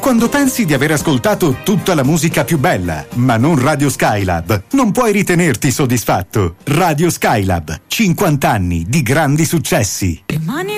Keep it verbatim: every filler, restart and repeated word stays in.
Quando pensi di aver ascoltato tutta la musica più bella, ma non Radio Skylab, non puoi ritenerti soddisfatto. Radio Skylab, cinquanta anni di grandi successi. Rimani